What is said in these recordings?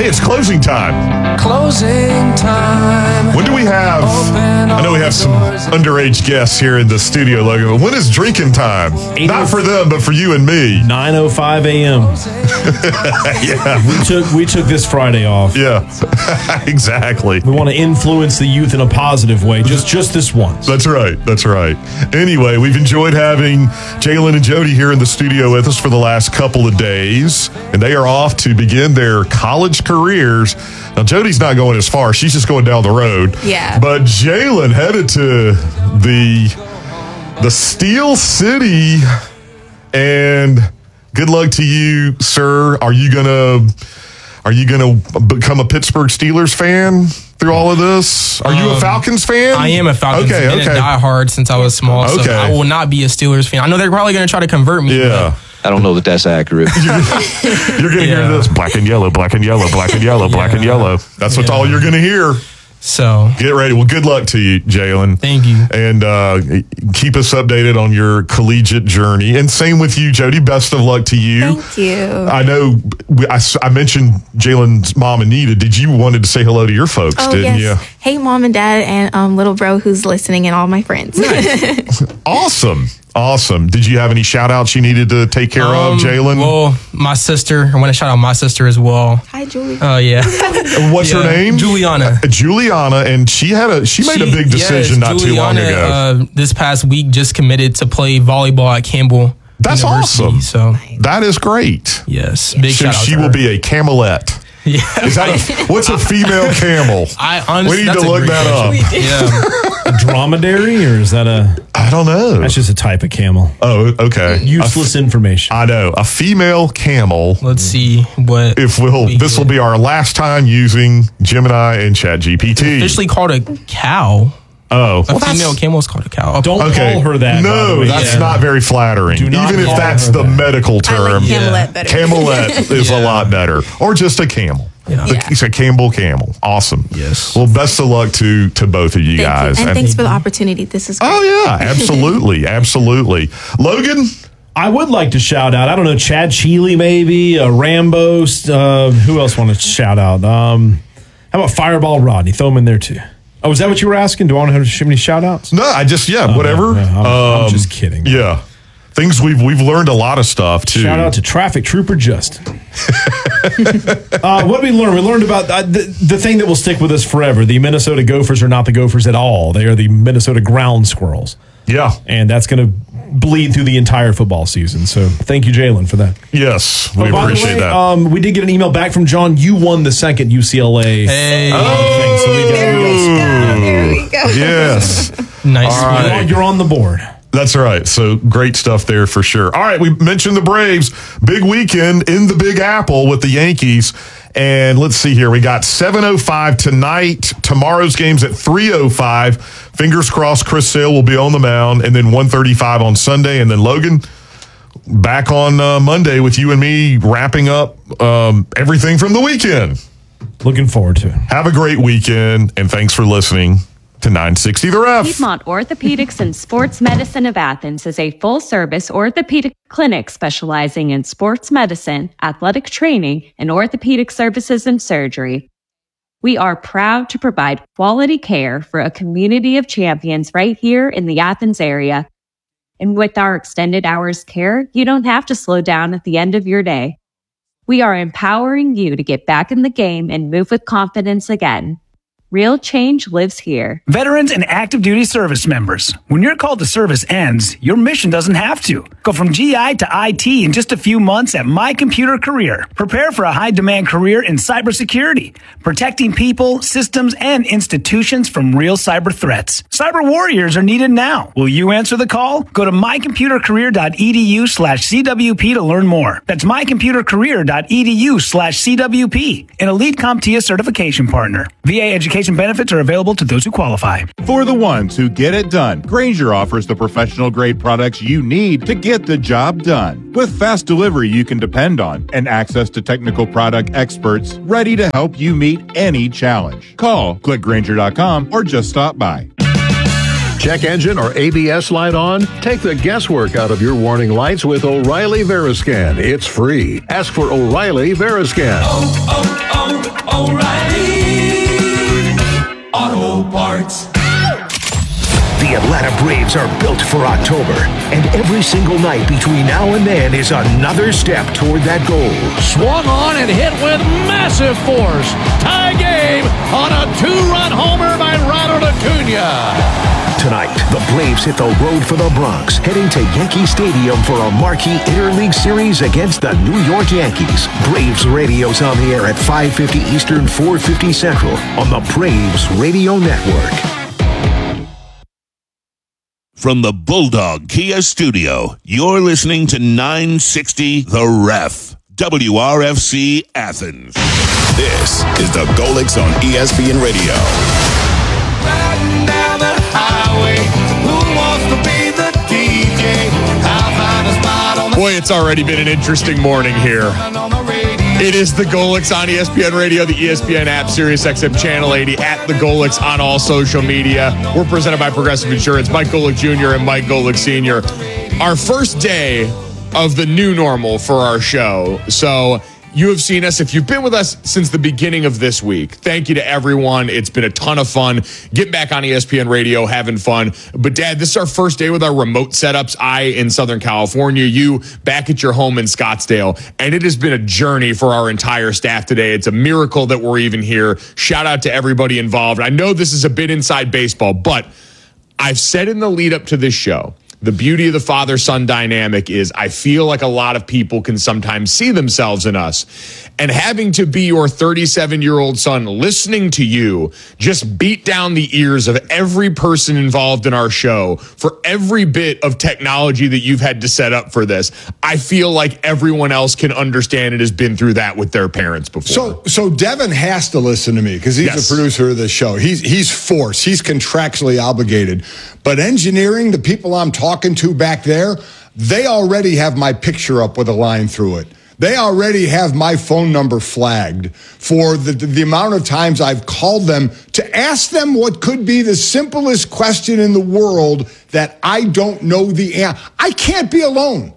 Hey, it's closing time. Closing time. When do we have... I know we have some underage guests here in the studio, Logan, but when is drinking time? Not for them, but for you and me. 9:05 a.m. Yeah. We took this Friday off. Yeah, exactly. We want to influence the youth in a positive way, just this once. That's right. That's right. Anyway, we've enjoyed having Jalen and Jody here in the studio with us for the last couple of days, and they are off to begin their college careers. Now, Jody's not going as far. She's just going down the road. Yeah. But Jalen headed to the Steel City, and good luck to you, sir. Are you gonna become a Pittsburgh Steelers fan through all of this? Are you a Falcons fan? I am a Falcons fan. Been a diehard since I was small, so I will not be a Steelers fan. I know they're probably going to try to convert me. Yeah. I don't know that that's accurate. You're going to hear this black and yellow, black and yellow, black and yellow, black and yellow. That's what's all you're going to hear. So get ready. Well, good luck to you, Jalen. Thank you. And keep us updated on your collegiate journey. And same with you, Jody. Best of luck to you. Thank you. I know I mentioned Jalen's mom, Anita. Did you wanted to say hello to your folks, didn't you? Hey, Mom and Dad and little bro who's listening and all my friends. Nice. Awesome. Did you have any shout outs you needed to take care of, Jalen? Well, my sister. I want to shout out my sister as well. Hi, Julie. Oh, yeah. What's her name? Juliana. Juliana, and she made a big decision not too long ago. This past week just committed to play volleyball at Campbell That's University, awesome. So that is great. Yes. Big So shout out she to her. will be a camelette. Yeah. What's a female camel? Honestly, we need to look that up. Yeah. A dromedary, or is that I don't know. That's just a type of camel. Oh, okay. Useless information. I know. A female camel. Let's see what. This will be our last time using Gemini and ChatGPT. Officially called a cow. Oh, a female camel is called a cow. Don't call her that. No, that's not very flattering. Do not Even if call that's her the that. medical term. I like camelette better. Camelette is a lot better. Or just a camel. It's a Campbell camel. Awesome. Yes. Well, best of luck to both of you guys. And thanks for the opportunity. This is great. Oh, yeah. Absolutely. Logan? I would like to shout out, I don't know, Chad Cheeley maybe, Rambo. Who else want to shout out? How about Fireball Rodney? Throw him in there too. Oh, is that what you were asking? Do I want to have any shout outs? No, whatever. No, I'm just kidding. Yeah. Things we've learned a lot of stuff too. Shout out to Traffic Trooper Justin. What did we learn? We learned about the thing that will stick with us forever. The Minnesota Gophers are not the Gophers at all. They are the Minnesota Ground Squirrels. Yeah. And that's going to bleed through the entire football season. So thank you, Jalen, for that. Yes, we appreciate that. We did get an email back from John. You won the second UCLA thing. So there we go. Yes. Nice. All right. You're on the board. That's right. So great stuff there for sure. All right, we mentioned the Braves. Big weekend in the Big Apple with the Yankees. And let's see here. We got 7:05 tonight. Tomorrow's game's at 3:05. Fingers crossed Chris Sale will be on the mound. And then 1:35 on Sunday. And then Logan, back on Monday with you and me wrapping up everything from the weekend. Looking forward to it. Have a great weekend. And thanks for listening to 960 The Ref. Piedmont Orthopedics and Sports Medicine of Athens is a full-service orthopedic clinic specializing in sports medicine, athletic training, and orthopedic services and surgery. We are proud to provide quality care for a community of champions right here in the Athens area. And with our extended hours care, you don't have to slow down at the end of your day. We are empowering you to get back in the game and move with confidence again. Real change lives here. Veterans and active duty service members, when your call to service ends, your mission doesn't have to. Go from GI to IT in just a few months at My Computer Career. Prepare for a high-demand career in cybersecurity, protecting people, systems, and institutions from real cyber threats. Cyber warriors are needed now. Will you answer the call? Go to mycomputercareer.edu/CWP to learn more. That's mycomputercareer.edu/CWP, an Elite CompTIA certification partner. VA education benefits are available to those who qualify. For the ones who get it done, Grainger offers the professional-grade products you need to get the job done. With fast delivery you can depend on and access to technical product experts ready to help you meet any challenge. Call, click Grainger.com, or just stop by. check engine or ABS light on? Take the guesswork out of your warning lights with O'Reilly Veriscan. It's free. Ask for O'Reilly Veriscan. O'Reilly Auto Parts. The Atlanta Braves are built for October, and every single night between now and then is another step toward that goal. Swung on and hit with massive force. Tie game on a 2-run homer by Ronald Acuna. Tonight, the Braves hit the road for the Bronx, heading to Yankee Stadium for a marquee interleague series against the New York Yankees. Braves Radio's on the air at 5:50 Eastern, 4:50 Central on the Braves Radio Network. From the Bulldog Kia Studio, you're listening to 960 The Ref, WRFC Athens. This is the Golix on ESPN Radio. Riding down the highway, who wants to be the DJ? I'll find a spot on the... Boy, it's already been an interesting morning here. It is the Golix on ESPN Radio, the ESPN app, SiriusXM Channel 80, at the Golix on all social media. We're presented by Progressive Insurance. Mike Golick Jr. and Mike Golick Sr. Our first day of the new normal for our show. So you have seen us. If you've been with us since the beginning of this week, thank you to everyone. It's been a ton of fun. Get back on ESPN Radio, having fun. But, Dad, this is our first day with our remote setups. I in Southern California, you back at your home in Scottsdale. And it has been a journey for our entire staff today. It's a miracle that we're even here. Shout out to everybody involved. I know this is a bit inside baseball, but I've said in the lead up to this show, the beauty of the father-son dynamic is I feel like a lot of people can sometimes see themselves in us. And having to be your 37-year-old son listening to you just beat down the ears of every person involved in our show for every bit of technology that you've had to set up for this, I feel like everyone else can understand and has been through that with their parents before. So Devin has to listen to me because he's the producer of the show. He's forced. He's contractually obligated. But engineering, the people I'm talking to back there, they already have my picture up with a line through it. They already have my phone number flagged for the amount of times I've called them to ask them what could be the simplest question in the world that I don't know the answer. I can't be alone.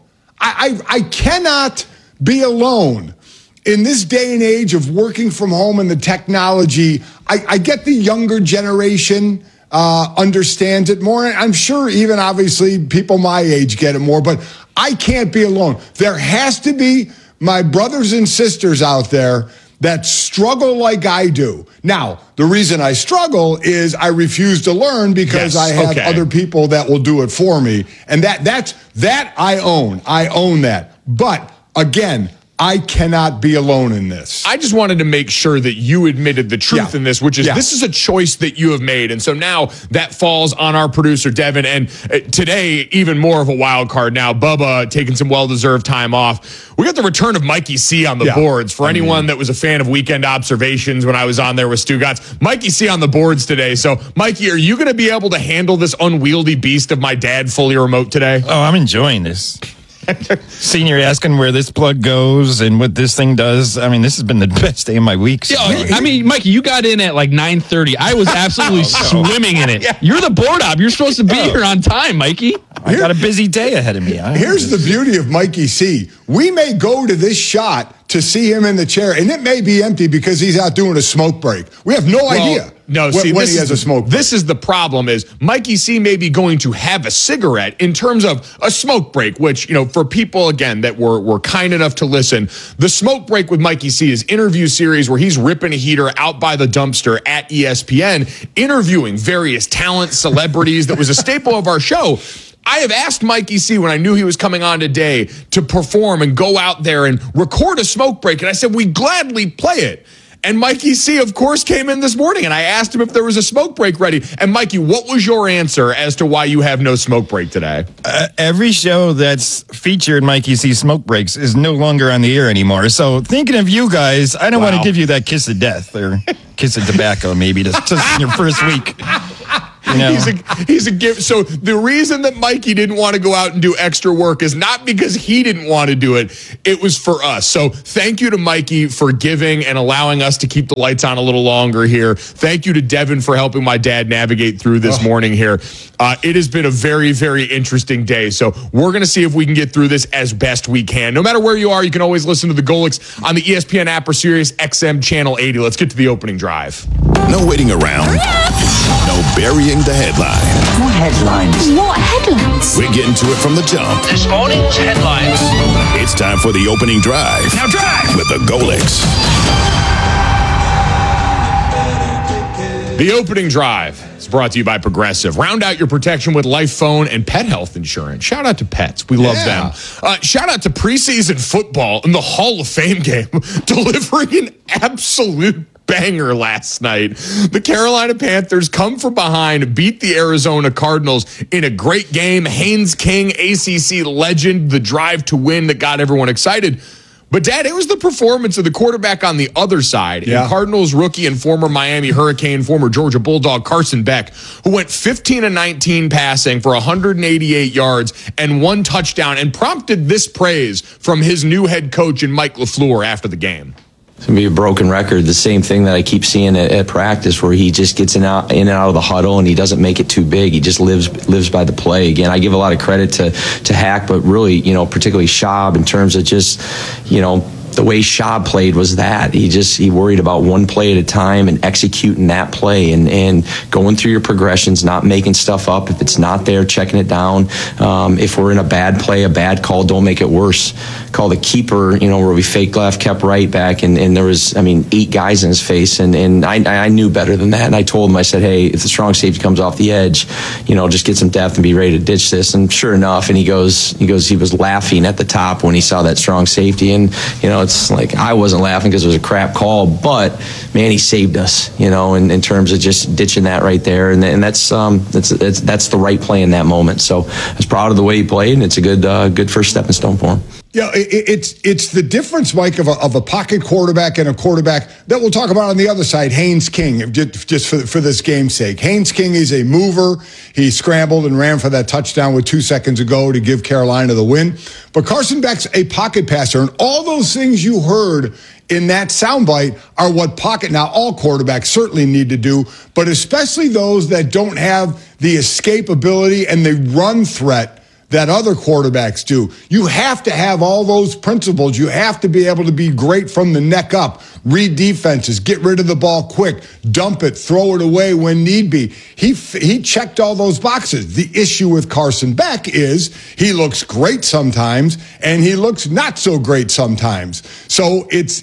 I cannot be alone. In this day and age of working from home and the technology, I get the younger generation understands it more. I'm sure even obviously people my age get it more, but I can't be alone. There has to be my brothers and sisters out there that struggle like I do. Now, the reason I struggle is I refuse to learn because I have other people that will do it for me. And that I own. I own that. But again, I cannot be alone in this. I just wanted to make sure that you admitted the truth in this, which is this is a choice that you have made. And so now that falls on our producer, Devin. And today, even more of a wild card now. Bubba taking some well-deserved time off. We got the return of Mikey C on the boards. For anyone that was a fan of Weekend Observations when I was on there with Stu Gatz, Mikey C on the boards today. So, Mikey, are you going to be able to handle this unwieldy beast of my dad fully remote today? Oh, I'm enjoying this. Senior asking where this plug goes and what this thing does. I mean, this has been the best day of my week. So I mean, Mikey, you got in at like 9:30. I was absolutely swimming in it. You're the board op. You're supposed to be here on time, Mikey. I got a busy day ahead of me. Here's the beauty of Mikey C. We may go to this shot to see him in the chair, and it may be empty because he's out doing a smoke break. We have no idea. No, when he has a smoke break. This is the problem is Mikey C may be going to have a cigarette in terms of a smoke break, which, you know, for people, again, that were kind enough to listen, the smoke break with Mikey C is interview series where he's ripping a heater out by the dumpster at ESPN, interviewing various talent, celebrities. That was a staple of our show. I have asked Mikey C when I knew he was coming on today to perform and go out there and record a smoke break. And I said, we'd gladly play it. And Mikey C, of course, came in this morning, and I asked him if there was a smoke break ready. And, Mikey, what was your answer as to why you have no smoke break today? Every show that's featured Mikey C smoke breaks is no longer on the air anymore. So thinking of you guys, I don't want to give you that kiss of death or kiss of tobacco maybe just in your first week. He's a gift. So the reason that Mikey didn't want to go out and do extra work is not because he didn't want to do it. It was for us. So thank you to Mikey for giving and allowing us to keep the lights on a little longer here. Thank you to Devin for helping my dad navigate through this morning here. It has been a very, very interesting day. So we're going to see if we can get through this as best we can. No matter where you are, you can always listen to the Golics on the ESPN app or Sirius XM Channel 80. Let's get to the opening drive. No waiting around. No burying the headline. What headlines? What headlines? We're getting to it from the jump. This morning's headlines. It's time for the opening drive. Now drive! With the Golics. The opening drive is brought to you by Progressive. Round out your protection with life, phone, and pet health insurance. Shout out to pets. We love them. Shout out to preseason football in the Hall of Fame game, delivering an absolute banger last night. The Carolina Panthers come from behind, beat the Arizona Cardinals in a great game. Haynes King, ACC legend, the drive to win that got everyone excited. But, Dad, it was the performance of the quarterback on the other side. Yeah. Cardinals rookie and former Miami Hurricane, former Georgia Bulldog Carson Beck, who went 15-19 passing for 188 yards and 1 touchdown and prompted this praise from his new head coach in Mike LaFleur after the game. It's going to be a broken record. The same thing that I keep seeing at practice, where he just gets in and out of the huddle and he doesn't make it too big. He just lives by the play. Again, I give a lot of credit to Hack, but really, particularly Schaub in terms of just, the way Schaub played was that he worried about one play at a time and executing that play and going through your progressions, not making stuff up. If it's not there, checking it down. If we're in a bad play, a bad call, don't make it worse. Call the keeper, where we fake left, kept right back, and there was, 8 guys in his face, and I knew better than that. And I told him, I said, hey, if the strong safety comes off the edge, just get some depth and be ready to ditch this. And sure enough, and he was laughing at the top when he saw that strong safety, and it's like I wasn't laughing because it was a crap call, but man, he saved us, in terms of just ditching that right there, and that's the right play in that moment. So I was proud of the way he played, and it's a good first stepping stone for him. Yeah, it's the difference, Mike, of a pocket quarterback and a quarterback that we'll talk about on the other side, Haynes King, just for this game's sake. Haynes King is a mover. He scrambled and ran for that touchdown with 2 seconds ago to give Carolina the win. But Carson Beck's a pocket passer, and all those things you heard in that soundbite are what pocket, now all quarterbacks certainly need to do, but especially those that don't have the escape ability and the run threat that other quarterbacks do. You have to have all those principles. You have to be able to be great from the neck up, read defenses, get rid of the ball quick, dump it, throw it away when need be. He checked all those boxes. The issue with Carson Beck is he looks great sometimes and he looks not so great sometimes. So it's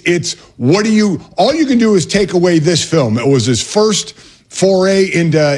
all you can do is take away this film. It was his first foray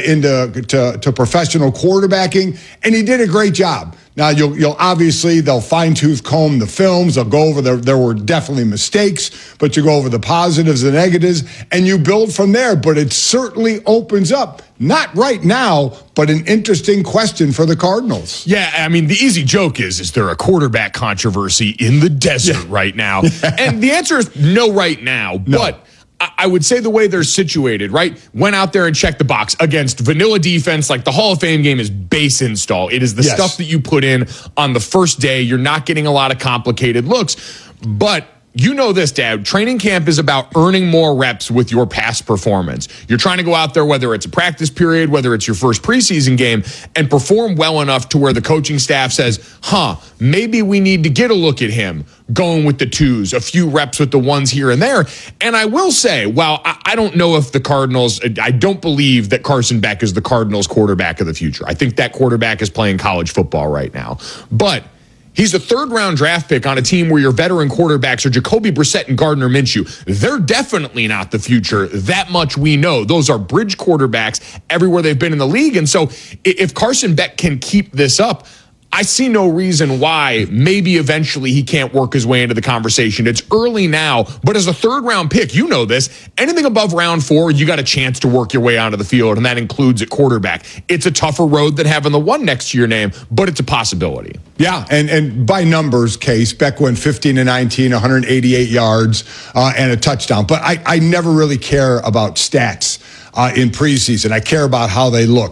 into professional quarterbacking, and he did a great job. Now, you'll obviously, they'll fine-tooth comb the films. They'll go over there were definitely mistakes, but you go over the positives and negatives, and you build from there. But it certainly opens up, not right now, but an interesting question for the Cardinals. Yeah, the easy joke is there a quarterback controversy in the desert right now? And the answer is no right now, no. But I would say the way they're situated, right? Went out there and checked the box against vanilla defense. Like the Hall of Fame game is base install. It is the stuff that you put in on the first day. You're not getting a lot of complicated looks. But you know this, Dad. Training camp is about earning more reps with your past performance. You're trying to go out there, whether it's a practice period, whether it's your first preseason game, and perform well enough to where the coaching staff says, maybe we need to get a look at him going with the 2s, a few reps with the 1s here and there. And I will say, while I don't know if the Cardinals, I don't believe that Carson Beck is the Cardinals quarterback of the future. I think that quarterback is playing college football right now. But he's a 3rd-round draft pick on a team where your veteran quarterbacks are Jacoby Brissett and Gardner Minshew. They're definitely not the future. That much we know. Those are bridge quarterbacks everywhere they've been in the league. And so if Carson Beck can keep this up, I see no reason why maybe eventually he can't work his way into the conversation. It's early now, but as a 3rd-round pick, you know this, anything above round 4, you got a chance to work your way onto the field, and that includes at quarterback. It's a tougher road than having the 1 next to your name, but it's a possibility. Yeah, and by numbers case, Beck went 15-19, 188 yards, and a touchdown. But I never really care about stats in preseason. I care about how they look.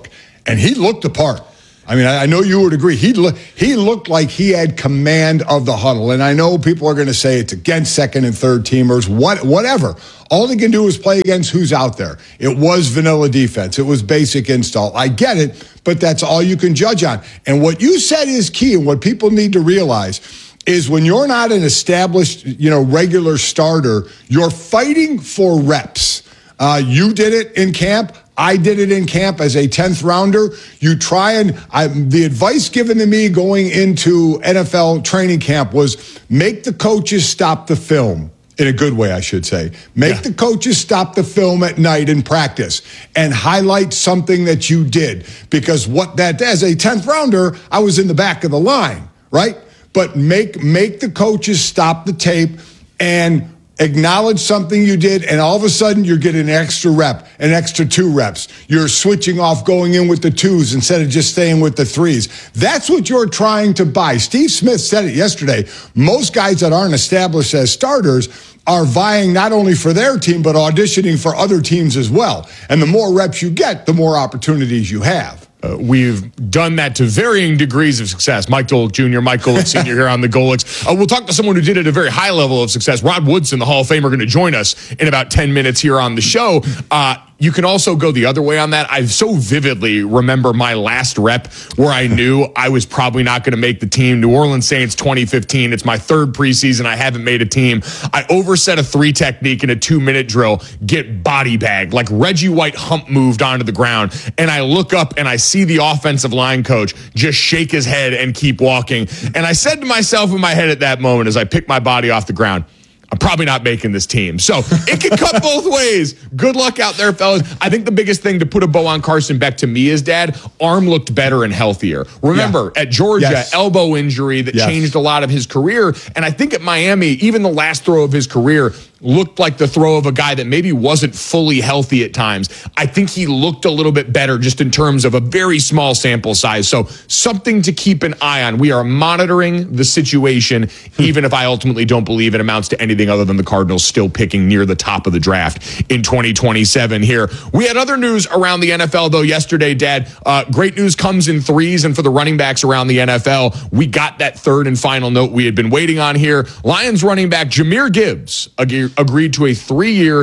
And he looked the part. I mean, I know you would agree. He looked like he had command of the huddle. And I know people are going to say it's against second and third teamers, whatever. All they can do is play against who's out there. It was vanilla defense. It was basic install. I get it, but that's all you can judge on. And what you said is key, and what people need to realize is when you're not an established, regular starter, you're fighting for reps. You did it in camp. I did it in camp as a 10th rounder. You try the advice given to me going into NFL training camp was make the coaches stop the film. In a good way, I should say. Make the coaches stop the film at night in practice and highlight something that you did. Because as a 10th rounder, I was in the back of the line, right? But make the coaches stop the tape and acknowledge something you did, and all of a sudden you're getting an extra rep, an extra 2 reps. You're switching off, going in with the 2s instead of just staying with the 3s. That's what you're trying to buy. Steve Smith said it yesterday. Most guys that aren't established as starters are vying not only for their team, but auditioning for other teams as well. And the more reps you get, the more opportunities you have. We've done that to varying degrees of success. Mike Golic Jr., Mike Golic Sr. here on the Golics. We'll talk to someone who did it at a very high level of success. Rod Woodson, the Hall of Famer, going to join us in about 10 minutes here on the show. You can also go the other way on that. I so vividly remember my last rep where I knew I was probably not going to make the team. New Orleans Saints 2015. It's my 3rd preseason. I haven't made a team. I overset a 3 technique in a 2-minute drill, get body bagged, like Reggie White hump moved onto the ground. And I look up and I see the offensive line coach just shake his head and keep walking. And I said to myself in my head at that moment as I picked my body off the ground, I'm probably not making this team. So it can cut both ways. Good luck out there, fellas. I think the biggest thing to put a bow on Carson Beck to me is, Dad, arm looked better and healthier. Remember, at Georgia, elbow injury that changed a lot of his career. And I think at Miami, even the last throw of his career looked like the throw of a guy that maybe wasn't fully healthy at times. I think he looked a little bit better just in terms of a very small sample size. So something to keep an eye on. We are monitoring the situation, even if I ultimately don't believe it amounts to anything other than the Cardinals still picking near the top of the draft in 2027 here. We had other news around the NFL, though, yesterday, Dad. Great news comes in 3s, and for the running backs around the NFL, we got that 3rd and final note we had been waiting on here. Lions running back Jahmyr Gibbs agreed to a 3-year,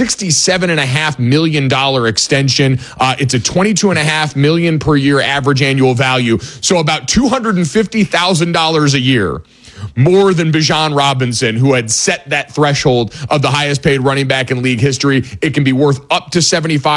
$67.5 million extension. It's a $22.5 million per year average annual value, so about $250,000 a year. More than Bijan Robinson, who had set that threshold of the highest paid running back in league history. It can be worth up to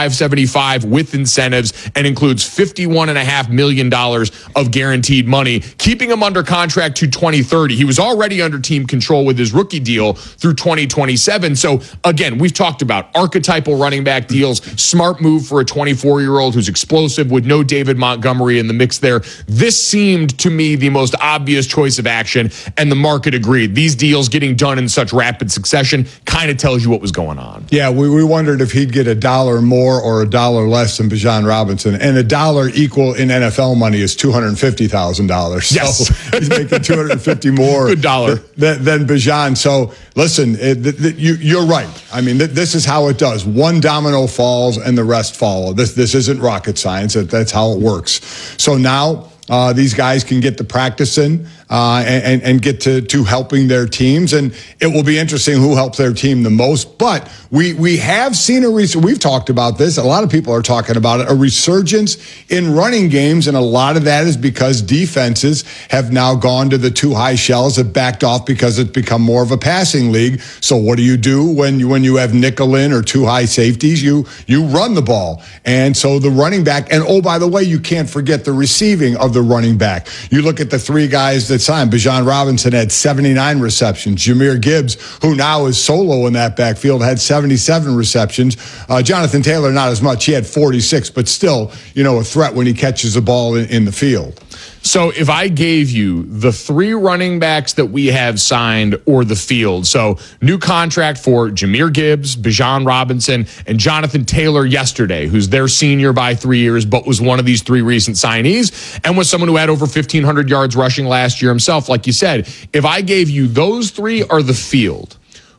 $75 with incentives and includes $51.5 million of guaranteed money, keeping him under contract to 2030. He was already under team control with his rookie deal through 2027. So again, we've talked about archetypal running back deals, smart move for a 24-year-old who's explosive with no David Montgomery in the mix there. This seemed to me the most obvious choice of action, and the market agreed. These deals getting done in such rapid succession kind of tells you what was going on. Yeah, we wondered if he'd get $1 more or $1 less than Bijan Robinson. And $1 equal in NFL money is $250,000. Yes. So he's making $250 more Good dollar. than Bijan. So listen, you're right. I mean, this is how it does. One domino falls and the rest follow. This isn't rocket science. That's how it works. So now these guys can get the practice in and get to helping their teams. And it will be interesting who helps their team the most. But we have seen we've talked about this. A lot of people are talking about it, a resurgence in running games. And a lot of that is because defenses have now gone to the 2 high shells, have backed off because it's become more of a passing league. So what do when you have nickel in or 2 high safeties? You run the ball. And so the running back, and oh, by the way, you can't forget the receiving of the running back. You look at the 3 guys that signed. Bijan Robinson had 79 receptions. Jahmyr Gibbs, who now is solo in that backfield, had 77 receptions. Jonathan Taylor, not as much. He had 46, but still, a threat when he catches the ball in the field. So if I gave you the 3 running backs that we have signed or the field, so new contract for Jahmyr Gibbs, Bijan Robinson, and Jonathan Taylor yesterday, who's their senior by 3 years, but was one of these 3 recent signees, and was someone who had over 1,500 yards rushing last year himself, like you said. If I gave you those 3 or the field,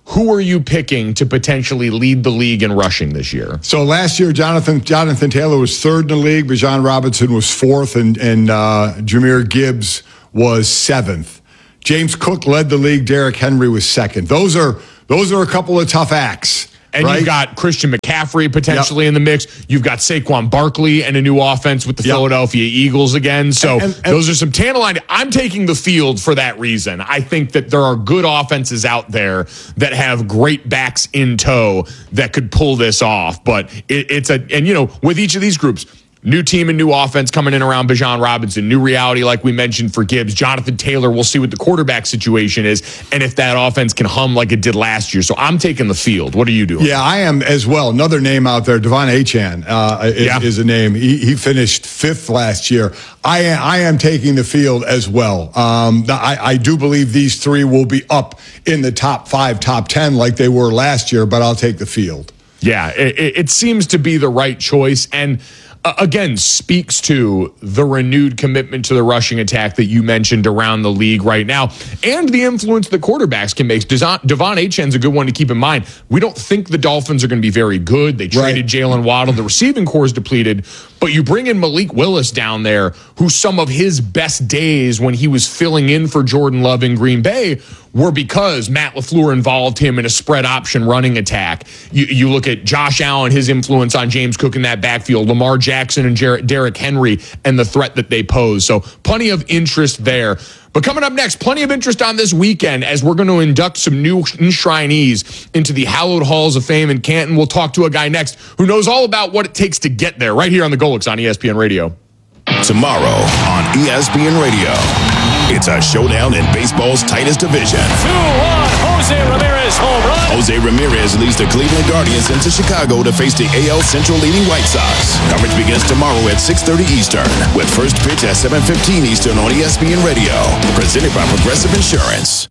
who are you picking to potentially lead the league in rushing this year? So last year, Jonathan Taylor was third in the league. Bijan Robinson was fourth, and Jahmyr Gibbs was seventh. James Cook led the league. Derrick Henry was second. Those are a couple of tough acts. And you've got Christian McCaffrey potentially in the mix. You've got Saquon Barkley and a new offense with the Philadelphia Eagles again. So those are some tantalizing. I'm taking the field for that reason. I think that there are good offenses out there that have great backs in tow that could pull this off. But with each of these groups, new team and new offense coming in around Bijan Robinson. New reality, like we mentioned, for Gibbs. Jonathan Taylor, we'll see what the quarterback situation is and if that offense can hum like it did last year. So I'm taking the field. What are you doing? Yeah, I am as well. Another name out there, Devon Achane is a name. He finished fifth last year. I am taking the field as well. I do believe these three will be up in the top 5, top 10 like they were last year, but I'll take the field. Yeah, it seems to be the right choice. And again, speaks to the renewed commitment to the rushing attack that you mentioned around the league right now and the influence that quarterbacks can make. Devon Achane's a good one to keep in mind. We don't think the Dolphins are going to be very good. They traded Jalen Waddle. The receiving core is depleted. But you bring in Malik Willis down there, who some of his best days when he was filling in for Jordan Love in Green Bay were because Matt LaFleur involved him in a spread option running attack. You look at Josh Allen, his influence on James Cook in that backfield, Lamar Jackson and Derrick Henry, and the threat that they pose. So plenty of interest there. But coming up next, plenty of interest on this weekend as we're going to induct some new enshrinees into the hallowed halls of fame in Canton. We'll talk to a guy next who knows all about what it takes to get there right here on the Golics on ESPN Radio. Tomorrow on ESPN Radio, it's a showdown in baseball's tightest division. 2-1, Jose Ramirez home run. Jose Ramirez leads the Cleveland Guardians into Chicago to face the AL Central leading White Sox. Coverage begins tomorrow at 6:30 Eastern with first pitch at 7:15 Eastern on ESPN Radio. Presented by Progressive Insurance.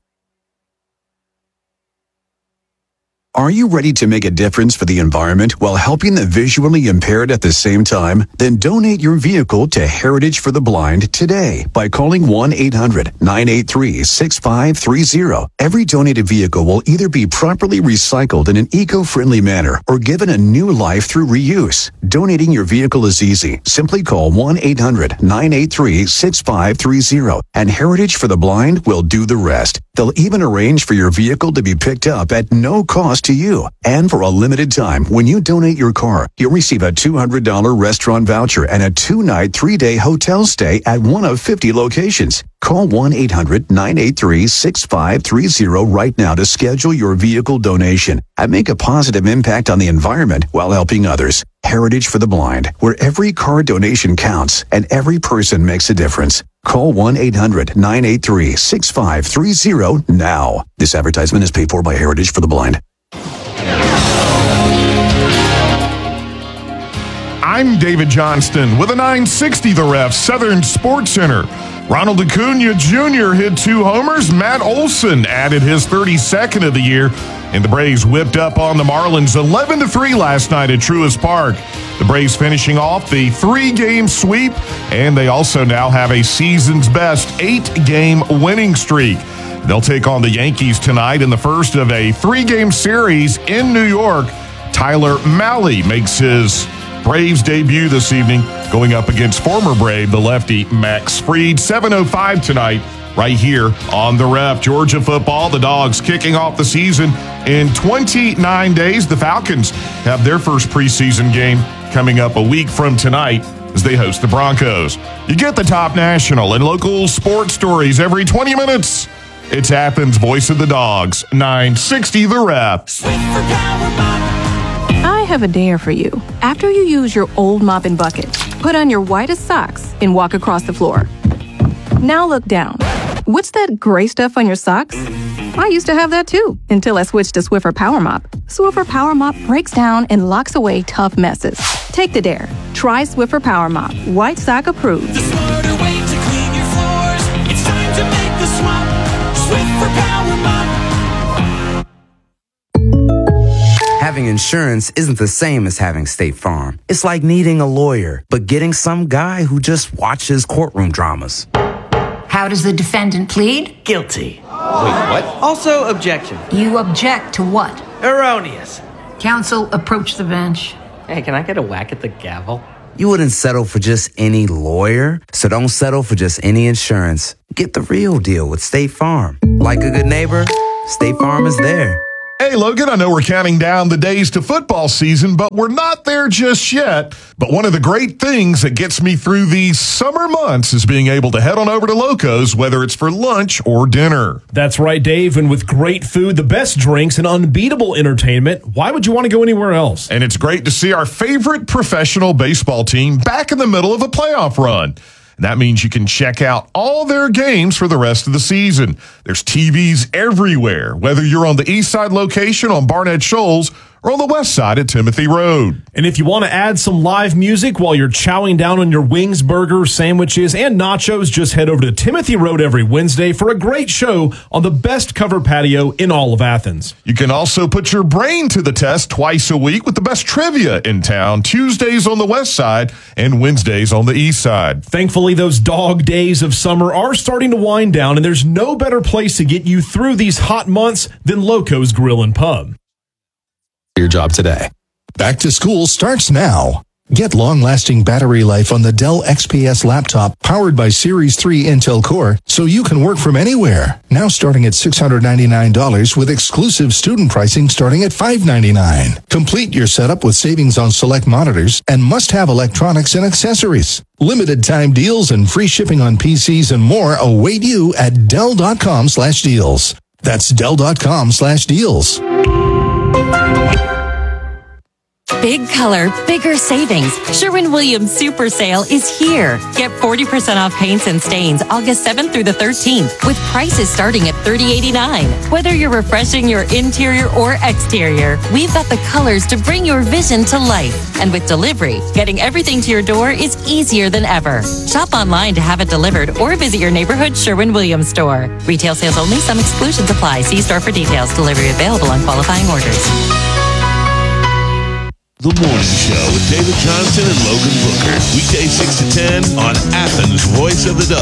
Are you ready to make a difference for the environment while helping the visually impaired at the same time? Then donate your vehicle to Heritage for the Blind today by calling 1-800-983-6530. Every donated vehicle will either be properly recycled in an eco-friendly manner or given a new life through reuse. Donating your vehicle is easy. Simply call 1-800-983-6530 and Heritage for the Blind will do the rest. They'll even arrange for your vehicle to be picked up at no cost to you. And for a limited time, when you donate your car, you'll receive a $200 restaurant voucher and a 2-night, 3-day hotel stay at one of 50 locations. Call 1-800-983-6530 right now to schedule your vehicle donation and make a positive impact on the environment while helping others. Heritage for the Blind, where every car donation counts and every person makes a difference. Call 1-800-983-6530 now. This advertisement is paid for by Heritage for the Blind. I'm David Johnston with a 960 The Ref Southern Sports Center. Ronald Acuna Jr. hit 2 homers. Matt Olson added his 32nd of the year. And the Braves whipped up on the Marlins 11-3 last night at Truist Park. The Braves finishing off the 3-game sweep, and they also now have a season's best 8-game winning streak. They'll take on the Yankees tonight in the first of a 3-game series in New York. Tyler Mahle makes his Braves debut this evening, going up against former Brave, the lefty Max Fried. 7:05 tonight, right here on The Ref. Georgia football, the Dogs kicking off the season in 29 days. The Falcons have their first preseason game coming up a week from tonight as they host the Broncos. You get the top national and local sports stories every 20 minutes. It's Athens' Voice of the Dogs, 960 The Ref. I have a dare for you. After you use your old mop and bucket, put on your whitest socks and walk across the floor. Now look down. What's that gray stuff on your socks? I used to have that too, until I switched to Swiffer Power Mop. Swiffer Power Mop breaks down and locks away tough messes. Take the dare. Try Swiffer Power Mop. White sock approved. The smarter way to clean your floors. It's time to make the swap. Swiffer Power Mop. Having insurance isn't the same as having State Farm. It's like needing a lawyer, but getting some guy who just watches courtroom dramas. How does the defendant plead? Guilty. what? Also, objection. You object to what? Erroneous. Counsel, approach the bench. Hey, can I get a whack at the gavel? You wouldn't settle for just any lawyer, so don't settle for just any insurance. Get the real deal with State Farm. Like a good neighbor, State Farm is there. Hey, Logan, I know we're counting down the days to football season, but we're not there just yet. But one of the great things that gets me through these summer months is being able to head on over to Loco's, whether it's for lunch or dinner. That's right, Dave. And with great food, the best drinks, and unbeatable entertainment, why would you want to go anywhere else? And it's great to see our favorite professional baseball team back in the middle of a playoff run. And that means you can check out all their games for the rest of the season. There's TVs everywhere, whether you're on the east side location on Barnett Shoals or on the west side at Timothy Road. And if you want to add some live music while you're chowing down on your wings, burgers, sandwiches, and nachos, just head over to Timothy Road every Wednesday for a great show on the best covered patio in all of Athens. You can also put your brain to the test twice a week with the best trivia in town, Tuesdays on the west side and Wednesdays on the east side. Thankfully, those dog days of summer are starting to wind down, and there's no better place to get you through these hot months than Loco's Grill and Pub. Your job today. Back to school starts now. Get long-lasting battery life on the Dell XPS laptop powered by Series 3 Intel Core so you can work from anywhere. Now starting at $699 with exclusive student pricing starting at $599. Complete your setup with savings on select monitors and must-have electronics and accessories. Limited time deals and free shipping on PCs and more await you at Dell.com/deals. That's Dell.com/deals. Big color, bigger savings. Sherwin-Williams Super Sale is here. Get 40% off paints and stains August 7th through the 13th with prices starting at $30.89. Whether you're refreshing your interior or exterior, we've got the colors to bring your vision to life. And with delivery, getting everything to your door is easier than ever. Shop online to have it delivered or visit your neighborhood Sherwin-Williams store. Retail sales only. Some exclusions apply. See store for details. Delivery available on qualifying orders. The Morning Show with David Johnson and Logan Booker. Weekdays 6 to 10 on Athens' Voice of the Dog.